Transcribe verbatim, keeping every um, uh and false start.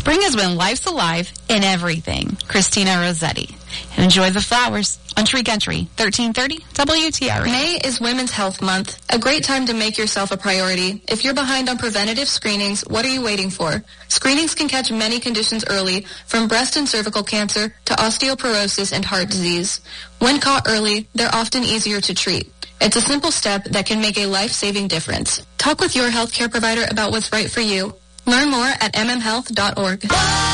Spring is when life's alive in everything. Christina Rossetti. Enjoy the flowers on Tree Country, thirteen thirty W T R A. May is Women's Health Month, a great time to make yourself a priority. If you're behind on preventative screenings, what are you waiting for? Screenings can catch many conditions early, from breast and cervical cancer to osteoporosis and heart disease. When caught early, they're often easier to treat. It's a simple step that can make a life-saving difference. Talk with your healthcare provider about what's right for you. Learn more at m m health dot org.